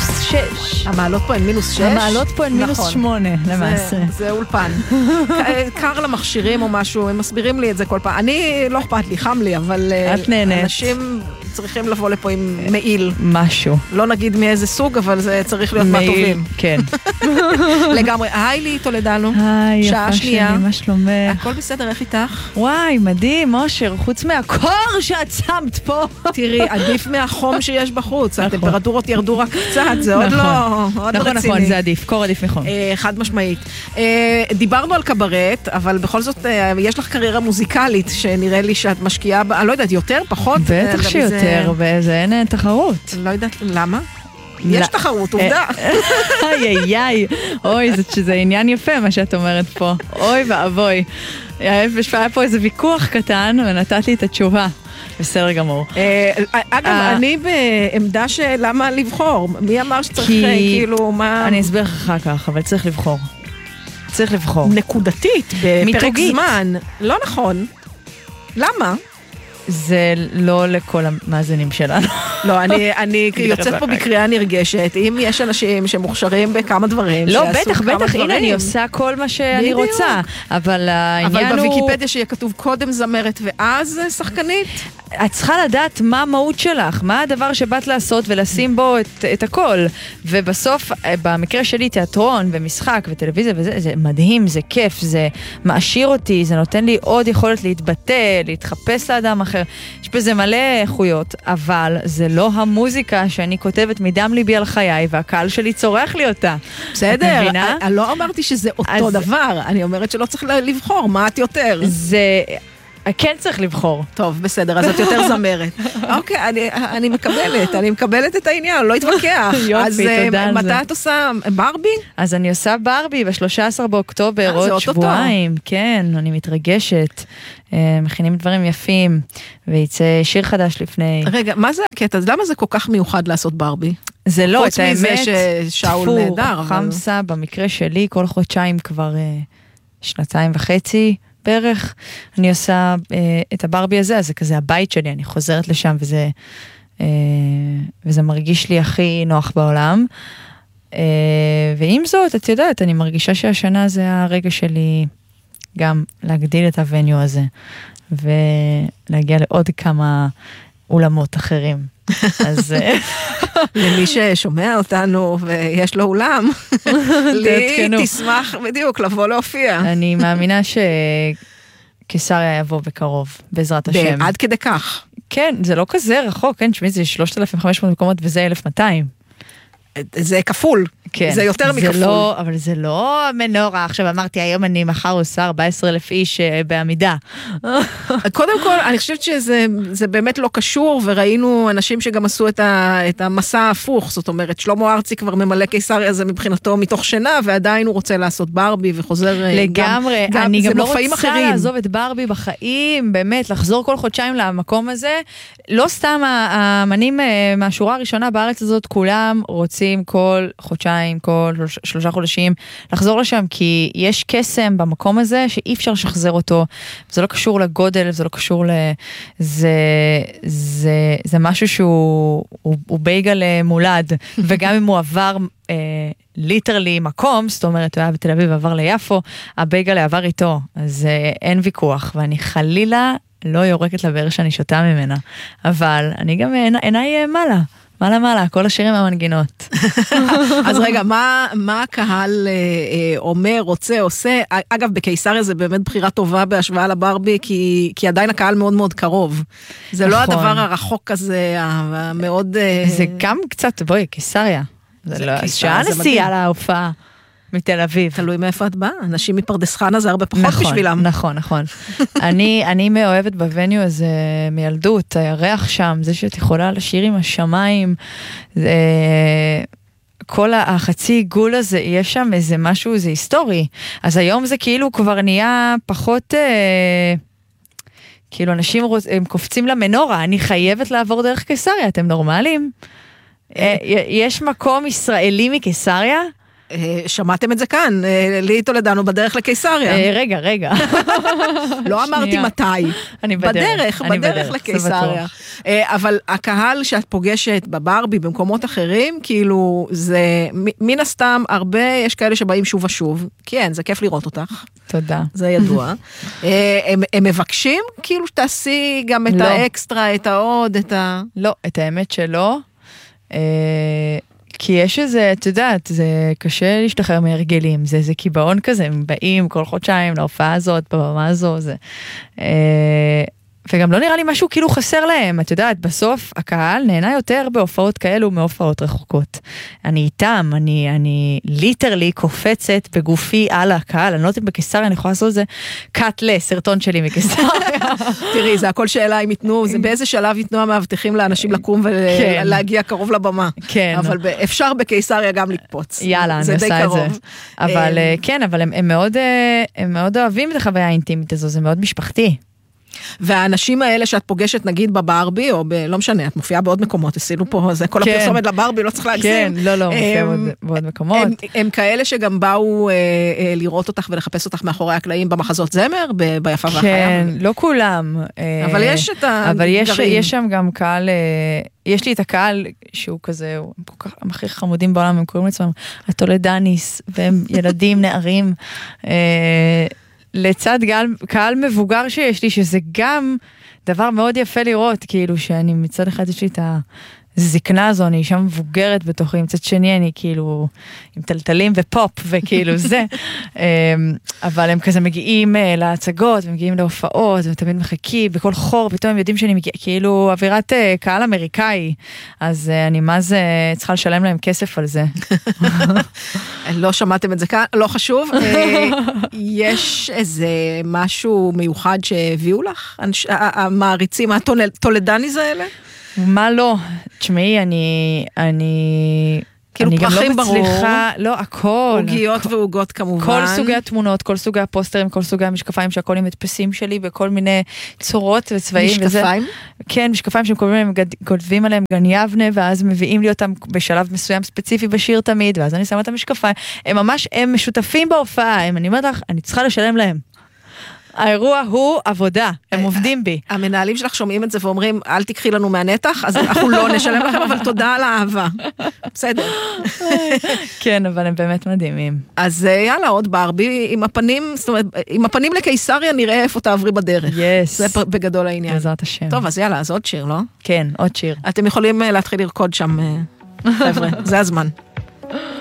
-6. המעלות פה הן -6? המעלות פה הן -8, למעשה. זה אולפן. קר למכשירים או משהו, הם מסבירים לי את זה כל פעם. אני, לא אכפת לי, חם לי, אבל אנשים צריכים לבוא לפה עם מעיל. משהו. לא נגיד מאיזה סוג, אבל זה צריך להיות מהטובים. כן. לגמרי. היי לי, תולדנו. היי, יפה שלי, מה שלומך? הכל בסדר, איך איתך? וואי, מדהים, אושר, חוץ מהקור שאת שמת פה. תראי, עדיף מהחום שיש בחוץ. הטמפרטורות ירדו רק קצת, זה עוד לא רציני. נכון, זה עדיף, קור עדיף מחום. חד משמעית. דיברנו על קברט, אבל בכל זאת, יש לך קריירה מוזיקלית, שנראה לי שאת משקיעה, אני לא יודעת, יותר, פחות? בטח שיותר, וזה אין תחרות. לא יודעת, למה? יש תחרות, עובדה. איי, אוי, זה עניין יפה מה שאת אומרת פה. אוי ואבוי. היה פה איזה ויכוח קטן, ונתת לי את התשובה. בסדר גמור. אגב, אני בעמדה שלמה לבחור. מי אמר שצריך כאילו מה... אני אסביר אחר כך, אבל צריך לבחור. צריך לבחור. נקודתית, בפרק זמן. לא נכון. למה? זה לא לכל המאזינים שלנו. לא, אני יוצאת פה בקריאה נרגשת. אם יש אנשים שמוכשרים בכמה דברים, לא, בטח, הנה, אני עושה כל מה שאני רוצה. אבל העניין הוא... אבל בוויקיפדיה שיהיה כתוב קודם זמרת ואז שחקנית? את צריכה לדעת מה המהות שלך, מה הדבר שבאת לעשות ולשים בו את הכל. ובסוף, במקרה שלי, תיאטרון ומשחק וטלוויזיה וזה, זה מדהים, זה כיף, זה מעשיר אותי, זה נותן לי עוד יכולת להתבטא, להתחפש לאדם אחר. יש בזה מלא איכויות, אבל זה לא המוזיקה שאני כותבת מדם ליבי על חיי, והקהל שלי צורך לי אותה. בסדר, אני לא אמרתי שזה אותו דבר, אני אומרת שלא צריך לבחור, מה את יותר? זה... כן צריך לבחור. טוב, בסדר, אז את יותר זמרת. אוקיי, אני מקבלת את העניין, לא אתווכח. יופי, תודה על זה. מתי את עושה ברבי? אז אני עושה ברבי ב-13 באוקטובר, עוד שבועיים. כן, אני מתרגשת. מכינים דברים יפים, ויצא שיר חדש לפני... רגע, מה זה הקטע? אז למה זה כל כך מיוחד לעשות ברבי? זה לא, את האמת... חוץ מזה ששאול נהדר. חמסה, במקרה שלי, כל חודשיים כבר 2.5 בערך, אני עושה את הברבי הזה, אז זה כזה הבית שלי, אני חוזרת לשם, וזה מרגיש לי הכי נוח בעולם. ועם זאת, את יודעת, אני מרגישה שהשנה זה הרגע שלי גם להגדיל את הווניו הזה, ולהגיע לעוד כמה אולמות אחרים. אז... למי ששומע אותנו ויש לו אולם, לי תשמח בדיוק לבוא להופיע. אני מאמינה שקיסריה יבוא בקרוב, בעזרת השם. עד כדי כך. כן, זה לא כזה רחוק, כן, שמי, זה 3,500 מקומות וזה 1,200. זה כפול, כן, זה יותר מכפול. לא, אבל זה לא מנורה, עכשיו אמרתי, היום אני מחר עושה 14,000 איש בעמידה. קודם כל, אני חושבת שזה באמת לא קשור, וראינו אנשים שגם עשו את המסע ההפוך, זאת אומרת, שלמה ארצי כבר ממלא קיסריה הזה מבחינתו מתוך שינה, ועדיין הוא רוצה לעשות ברבי וחוזר לגמרי, אני גם לא רוצה לעזוב את ברבי בחיים, באמת, לחזור כל חודשיים למקום הזה, לא סתם האמנים מהשורה הראשונה בארץ הזאת, כולם רוצים כל חודשיים, כל 3 חודשים, לחזור לשם, כי יש קסם במקום הזה, שאי אפשר לשחזר אותו, זה לא קשור לגודל, זה לא קשור זה משהו שהוא בייגל מולד, וגם אם הוא עבר ליטרלי מקום, זאת אומרת, הוא היה בתל אביב ועבר ליפו, הבייגל עבר איתו, אז אין ויכוח, ואני חלילה לא יורקת לבאר שאני שותה ממנה, אבל אני גם עיניי מעלה, כל השירים מהמנגינות. אז רגע, מה הקהל אומר, רוצה, עושה? אגב, בקיסריה זה באמת בחירה טובה בהשוואה לברבי, כי עדיין הקהל מאוד מאוד קרוב. זה לא הדבר הרחוק הזה, המאוד... זה גם קצת, בואי, קיסריה. זה לא שעה נסיעה להופעה. מתל אביב. תלוי מאיפה את באה. אנשים מפרדס חנה זה הרבה פחות בשבילם. נכון. אני מאוהבת בווניו הזה מילדות, הירח שם, זה שאת יכולה לשיר עם השמיים, כל החצי עיגול הזה, יש שם איזה משהו, זה היסטורי. אז היום זה כאילו כבר נהיה פחות... כאילו אנשים הם קופצים למנורה, אני חייבת לעבור דרך קיסריה, אתם נורמלים? יש מקום ישראלי מקיסריה? שמעתם את זה כאן, לי טולדנו בדרך לקיסריה. רגע. לא אמרתי מתי. אני בדרך לקיסריה. אבל הקהל שאת פוגשת בברבי, במקומות אחרים, כאילו, זה מן הסתם הרבה, יש כאלה שבאים שוב ושוב. כן, זה כיף לראות אותך. תודה. זה ידוע. הם מבקשים, כאילו, שתעשי גם את האקסטרה, את העוד, את ה... לא, את האמת שלא. כי יש איזה, את יודעת, זה קשה להשתחרר מהרגלים, זה קיבעון כזה, הם באים כל חודשיים להופעה הזאת, בבמה הזו, זה... וגם לא נראה לי משהו כאילו חסר להם, את יודעת, בסוף הקהל נהנה יותר בהופעות כאלו מהופעות רחוקות. אני איתם, אני ליטרלי קופצת בגופי על הקהל, אני לא יודעת אם בקיסריה אני יכולה לעשות את זה, קאט לסרטון שלי מקיסריה. תראי, זה הכל שאלה אם יתנו, זה באיזה שלב יתנו המאבטחים לאנשים לקום ולהגיע קרוב לבמה. כן. אבל אפשר בקיסריה גם לקפוץ. יאללה, אני עושה את זה. אבל כן, אבל הם מאוד אוהבים את החוויה האינטימית הזו, זה מאוד משפחתי. והאנשים האלה שאת פוגשת נגיד בברבי, או לא משנה, את מופיעה בעוד מקומות, עשינו פה, זה כל הפרסומת לברבי, לא צריך להגזים. כן, לא, מופיעה בעוד מקומות. הם כאלה שגם באו לראות אותך ולחפש אותך מאחורי הקלעים במחזות זמר, ביפה והחיה. כן, לא כולם. אבל יש את הדברים. אבל יש שם גם קהל, יש לי את הקהל שהוא כזה, הם כל כך הכי חמודים בעולם, הם קוראים לעצמם הטולדניס, והם ילדים, נערים, לצד קהל מבוגר שיש לי, שזה גם דבר מאוד יפה לראות, כאילו שאני מצד אחד יש לי את הזקנה הזו, אני אישה מבוגרת בתוכי, מצד שני אני כאילו עם טלטלים ופופ וכאילו זה, אבל הם כזה מגיעים להצגות, ומגיעים להופעות, ותמיד מחכים, בכל חור, פתאום הם יודעים שאני מגיעה, כאילו אווירת קהל אמריקאי, אז אני מה זה צריכה לשלם להם כסף על זה. לא שמעתם את זה כאן, לא חשוב. יש איזה משהו מיוחד שהביאו לך? המעריצים, הטולדניז האלה? מה לא? תשמעי, כאילו פרחים ברור. לא, הכל. עוגיות ועוגות כמובן. כל סוגי התמונות, כל סוגי הפוסטרים, כל סוגי המשקפיים שהכל עם מדפסים שלי, בכל מיני צורות וצבעים. משקפיים? כן, משקפיים שהם כותבים עליהם גן יבנה, ואז מביאים לי אותם בשלב מסוים ספציפי בשיר תמיד, ואז אני שמה את המשקפיים. הם משותפים בהופעה, אני אומרת לך, אני צריכה לשלם להם. האירוע הוא עבודה, הם עובדים בי. המנהלים שלך שומעים את זה ואומרים, אל תקחי לנו מהנתח, אז אנחנו לא נשלם לכם, אבל תודה על האהבה. בסדר. כן, אבל הם באמת מדהימים. אז יאללה, עוד ברבי, עם הפנים, זאת אומרת, עם הפנים לקיסריה נראה איפה תעברי בדרך. זה בגדול העניין. בעזרת השם. טוב, אז יאללה, אז עוד שיר, לא? כן, עוד שיר. אתם יכולים להתחיל לרקוד שם, חבר'ה, זה הזמן.